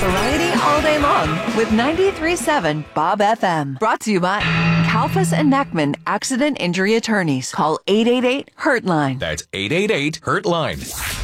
Variety all day long with 93.7 Bob FM. Brought to you by Kalfas and Neckman Accident Injury Attorneys. Call 888-HURT-LINE. That's 888-HURT-LINE.